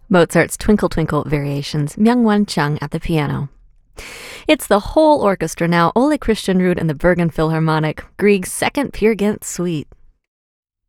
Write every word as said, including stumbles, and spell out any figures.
Mozart's Twinkle Twinkle Variations, Myungwon Chung at the piano. It's the whole orchestra now, Ole Christian Ruud and the Bergen Philharmonic, Grieg's second Peer Gynt Suite.